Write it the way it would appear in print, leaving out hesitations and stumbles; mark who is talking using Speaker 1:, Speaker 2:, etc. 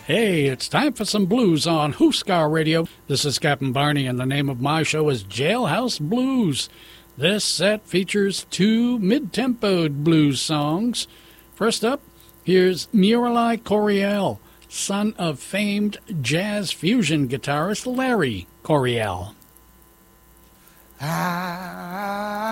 Speaker 1: Hey, it's time for some blues on Huskar Radio. This is Captain Barney, and the name of my show is Jailhouse Blues. This set features two mid-tempoed blues songs. First up, here's Murali Coryell, son of famed jazz fusion guitarist Larry Coryell.
Speaker 2: Ah